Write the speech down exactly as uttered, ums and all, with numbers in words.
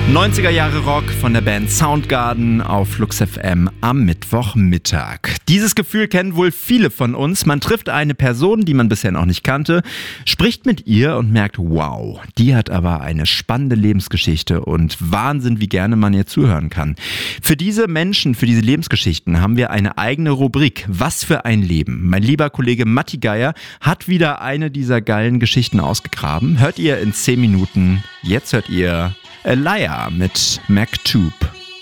neunziger Jahre Rock von der Band Soundgarden auf Flux F M am Mittwochmittag. Dieses Gefühl kennen wohl viele von uns. Man trifft eine Person, die man bisher noch nicht kannte, spricht mit ihr und merkt, wow, die hat aber eine spannende Lebensgeschichte und Wahnsinn, wie gerne man ihr zuhören kann. Für diese Menschen, für diese Lebensgeschichten haben wir eine eigene Rubrik. Was für ein Leben. Mein lieber Kollege Matti Geier hat wieder eine dieser geilen Geschichten ausgegraben. Hört ihr in zehn Minuten. Jetzt hört ihr Elia mit Maktub.